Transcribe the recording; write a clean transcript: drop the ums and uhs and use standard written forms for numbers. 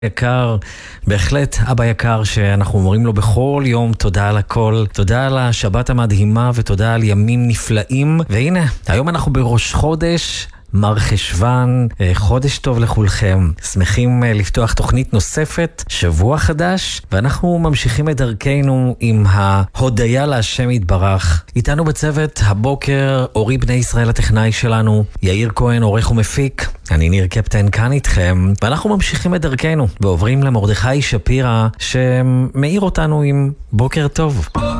יקר, בהחלט אבא יקר שאנחנו אומרים לו בכל יום תודה על הכל, תודה על השבת המדהימה ותודה על ימים נפלאים. והנה, היום אנחנו בראש חודש מר חשוון, חודש טוב לכולכם. שמחים לפתוח תוכנית נוספת, שבוע חדש, ואנחנו ממשיכים את דרכנו עם ההודיה להשם יתברך. איתנו בצוות הבוקר אורי בני ישראל הטכנאי שלנו, יאיר כהן עורך ומפיק, אני ניר קפטן כאן איתכם, ואנחנו ממשיכים את דרכנו ועוברים למרדכי שפירא שמאיר אותנו עם בוקר טוב.